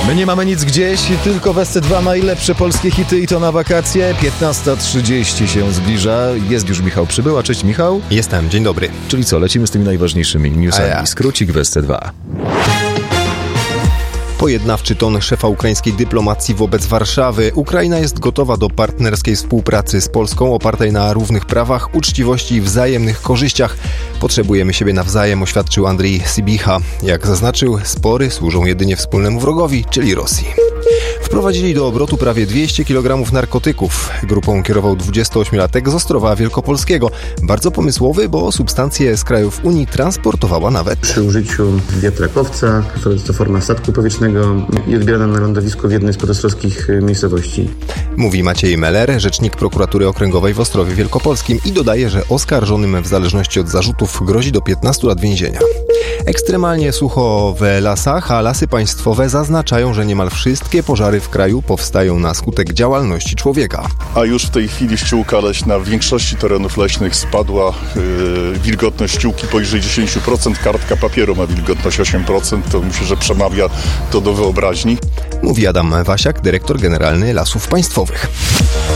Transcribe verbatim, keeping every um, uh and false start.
My nie mamy nic gdzieś, tylko w S C dwa najlepsze polskie hity i to na wakacje. piętnasta trzydzieści się zbliża. Jest już Michał Przybyła. Cześć Michał. Jestem, dzień dobry. Czyli co, lecimy z tymi najważniejszymi newsami. ja. Skrócik w S C dwa. Pojednawczy ton szefa ukraińskiej dyplomacji wobec Warszawy. Ukraina jest gotowa do partnerskiej współpracy z Polską opartej na równych prawach, uczciwości i wzajemnych korzyściach. Potrzebujemy siebie nawzajem, oświadczył Andrii Sybiha. Jak zaznaczył, spory służą jedynie wspólnemu wrogowi, czyli Rosji. Wprowadzili do obrotu prawie dwieście kilogramów narkotyków. Grupą kierował dwudziestoośmiolatek z Ostrowa Wielkopolskiego. Bardzo pomysłowy, bo substancje z krajów Unii transportowała nawet. Przy użyciu wiatrakowca, to jest to forma statku powietrznego i odbierana na lądowisku w jednej z podostrawskich miejscowości. Mówi Maciej Meller, rzecznik prokuratury okręgowej w Ostrowie Wielkopolskim i dodaje, że oskarżonym w zależności od zarzutów grozi do piętnastu lat więzienia. Ekstremalnie sucho w lasach, a Lasy Państwowe zaznaczają, że niemal wszystkie pożary w kraju powstają na skutek działalności człowieka. A już w tej chwili ściółka leśna w większości terenów leśnych spadła. Yy, wilgotność ściółki poniżej dziesięć procent, kartka papieru ma wilgotność osiem procent. To myślę, że przemawia to do wyobraźni. Mówi Adam Wasiak, dyrektor generalny Lasów Państwowych.